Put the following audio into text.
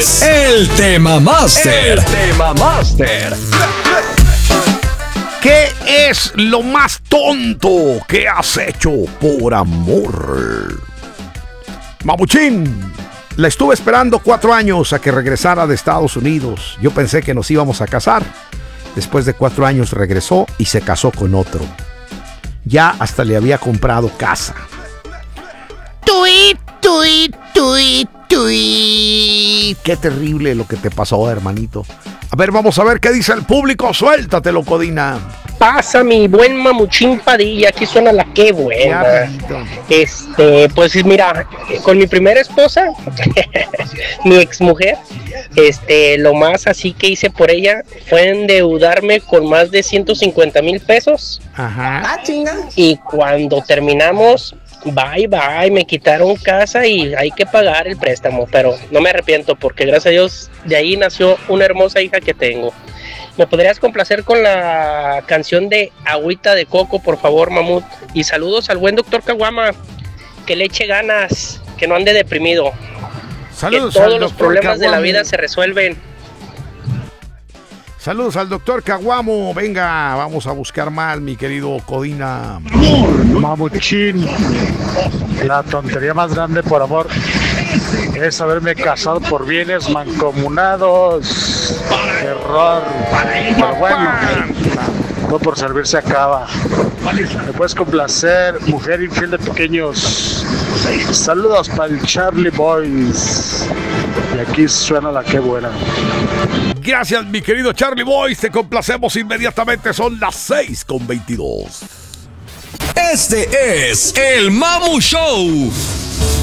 es el Tema Master. El Tema Master. ¿Qué es lo más tonto que has hecho por amor? Mamuchín, la estuve esperando 4 años a que regresara de Estados Unidos. Yo pensé que nos íbamos a casar. Después de 4 años regresó y se casó con otro. Ya hasta le había comprado casa. Tui, tui, tui, tui. Qué terrible lo que te pasó, hermanito. A ver, vamos a ver qué dice el público. Suéltatelo, Codina. Pasa mi buen Mamuchín Padilla, aquí suena la que buena. Pues mira, con mi primera esposa, mi exmujer, lo más así que hice por ella fue endeudarme con más de 150,000 pesos. Ajá. Y cuando terminamos, bye, me quitaron casa y hay que pagar el préstamo, pero no me arrepiento porque gracias a Dios de ahí nació una hermosa hija que tengo. ¿Me podrías complacer con la canción de Agüita de Coco, por favor, Mamut? Y saludos al buen doctor Caguama, que le eche ganas, que no ande deprimido. Saludos que todos al los doctor problemas de la Caguamo. vida se resuelven. Saludos al doctor Caguamo. Venga, vamos a buscar más, mi querido Codina. Mamuchín, la tontería más grande por amor es haberme casado por bienes mancomunados. Error. Pero bueno, todo por servir se acaba. Me puedes complacer, mujer infiel de pequeños. Saludos para el Charlie Boys. Y aquí suena la que buena. Gracias, mi querido Charlie Boys. Te complacemos inmediatamente. Son las 6:22. Este es el Mamu Show.